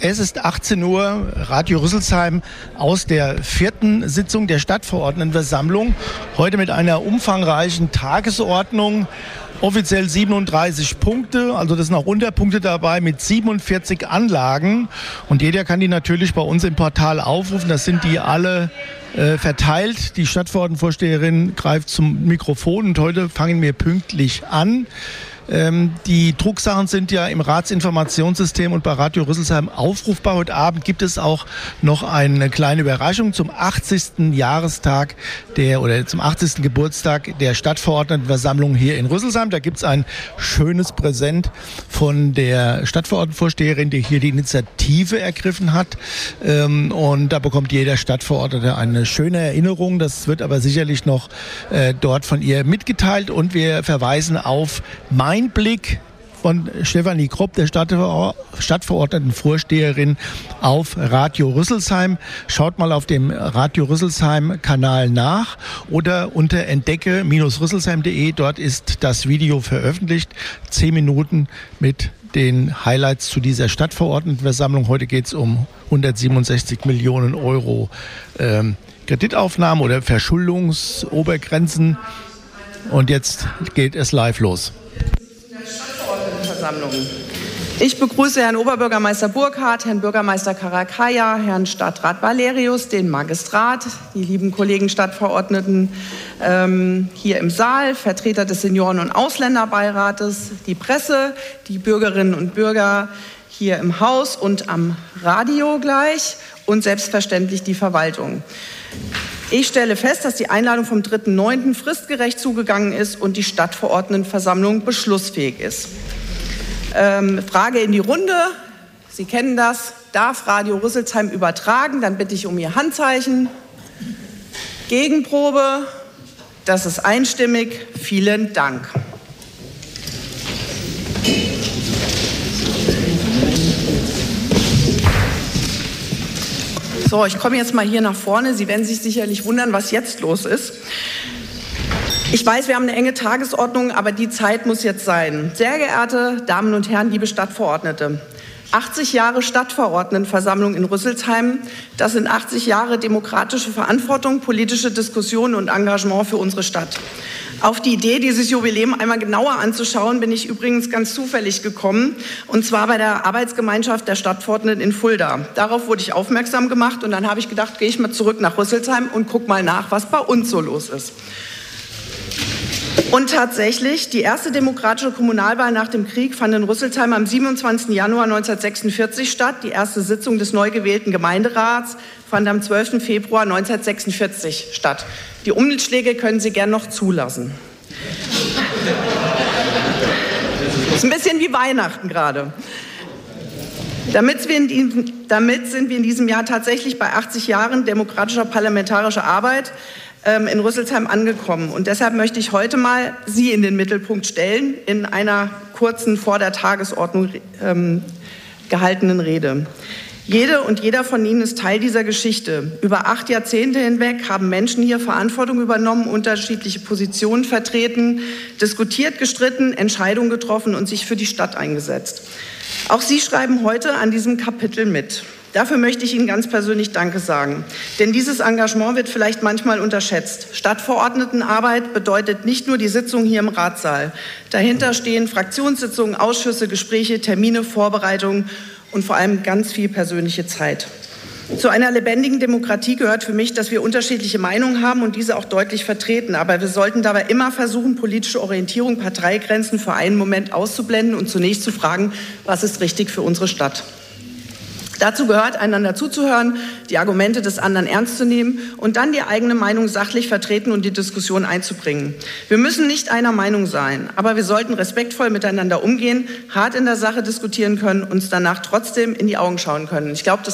Es ist 18 Uhr, Radio Rüsselsheim aus der 4. Sitzung der Stadtverordnetenversammlung. Heute mit einer umfangreichen Tagesordnung. Offiziell 37 Punkte, also das sind auch Unterpunkte dabei mit 47 Anlagen. Und jeder kann die natürlich bei uns im Portal aufrufen. Das sind die alle verteilt. Die Stadtverordnetenvorsteherin greift zum Mikrofon und heute fangen wir pünktlich an. Die Drucksachen sind ja im Ratsinformationssystem und bei Radio Rüsselsheim aufrufbar. Heute Abend gibt es auch noch eine kleine Überraschung zum 80. Jahrestag zum 80. Geburtstag der Stadtverordnetenversammlung hier in Rüsselsheim. Da gibt es ein schönes Präsent von der Stadtverordnetenvorsteherin, die hier die Initiative ergriffen hat. Und da bekommt jeder Stadtverordnete eine schöne Erinnerung. Das wird aber sicherlich noch dort von ihr mitgeteilt. Und wir verweisen auf Mein Blick von Stefanie Kropp, der Stadtverordnetenvorsteherin auf Radio Rüsselsheim. Schaut mal auf dem Radio Rüsselsheim Kanal nach oder unter entdecke-rüsselsheim.de. Dort ist das Video veröffentlicht. 10 Minuten mit den Highlights zu dieser Stadtverordnetenversammlung. Heute geht es um 167 Millionen Euro Kreditaufnahmen oder Verschuldungsobergrenzen. Und jetzt geht es live los. Ich begrüße Herrn Oberbürgermeister Burkhardt, Herrn Bürgermeister Karakaya, Herrn Stadtrat Valerius, den Magistrat, die lieben Kollegen Stadtverordneten hier im Saal, Vertreter des Senioren- und Ausländerbeirates, die Presse, die Bürgerinnen und Bürger hier im Haus und am Radio gleich und selbstverständlich die Verwaltung. Ich stelle fest, dass die Einladung vom 3.9. fristgerecht zugegangen ist und die Stadtverordnetenversammlung beschlussfähig ist. Frage in die Runde. Sie kennen das. Darf Radio Rüsselsheim übertragen? Dann bitte ich um Ihr Handzeichen. Gegenprobe. Das ist einstimmig. Vielen Dank. So, ich komme jetzt mal hier nach vorne. Sie werden sich sicherlich wundern, was jetzt los ist. Ich weiß, wir haben eine enge Tagesordnung, aber die Zeit muss jetzt sein. Sehr geehrte Damen und Herren, liebe Stadtverordnete, 80 Jahre Stadtverordnetenversammlung in Rüsselsheim, das sind 80 Jahre demokratische Verantwortung, politische Diskussion und Engagement für unsere Stadt. Auf die Idee, dieses Jubiläum einmal genauer anzuschauen, bin ich übrigens ganz zufällig gekommen, und zwar bei der Arbeitsgemeinschaft der Stadtverordneten in Fulda. Darauf wurde ich aufmerksam gemacht und dann habe ich gedacht, gehe ich mal zurück nach Rüsselsheim und gucke mal nach, was bei uns so los ist. Und tatsächlich, die erste demokratische Kommunalwahl nach dem Krieg fand in Rüsselsheim am 27. Januar 1946 statt. Die erste Sitzung des neu gewählten Gemeinderats fand am 12. Februar 1946 statt. Die Umschläge können Sie gern noch zulassen. Ist ein bisschen wie Weihnachten gerade. Damit sind wir in diesem Jahr tatsächlich bei 80 Jahren demokratischer parlamentarischer Arbeit in Rüsselsheim angekommen. Und deshalb möchte ich heute mal Sie in den Mittelpunkt stellen, in einer kurzen, vor der Tagesordnung gehaltenen Rede. Jede und jeder von Ihnen ist Teil dieser Geschichte. Über 8 Jahrzehnte hinweg haben Menschen hier Verantwortung übernommen, unterschiedliche Positionen vertreten, diskutiert, gestritten, Entscheidungen getroffen und sich für die Stadt eingesetzt. Auch Sie schreiben heute an diesem Kapitel mit. Dafür möchte ich Ihnen ganz persönlich Danke sagen. Denn dieses Engagement wird vielleicht manchmal unterschätzt. Stadtverordnetenarbeit bedeutet nicht nur die Sitzung hier im Ratssaal. Dahinter stehen Fraktionssitzungen, Ausschüsse, Gespräche, Termine, Vorbereitungen und vor allem ganz viel persönliche Zeit. Zu einer lebendigen Demokratie gehört für mich, dass wir unterschiedliche Meinungen haben und diese auch deutlich vertreten. Aber wir sollten dabei immer versuchen, politische Orientierung, Parteigrenzen für einen Moment auszublenden und zunächst zu fragen, was ist richtig für unsere Stadt. Dazu gehört, einander zuzuhören, die Argumente des anderen ernst zu nehmen und dann die eigene Meinung sachlich vertreten und die Diskussion einzubringen. Wir müssen nicht einer Meinung sein, aber wir sollten respektvoll miteinander umgehen, hart in der Sache diskutieren können, uns danach trotzdem in die Augen schauen können. Ich glaube, das